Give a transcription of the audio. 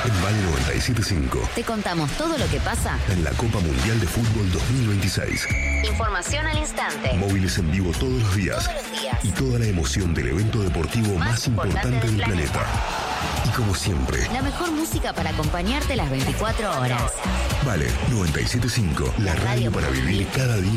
En Vale 97.5 te contamos todo lo que pasa en la Copa Mundial de Fútbol 2026. Información al instante. Móviles en vivo todos los días. Y toda la emoción del evento deportivo más importante del planeta. Y como siempre, la mejor música para acompañarte las 24 horas. Vale 97.5, la radio para vivir cada día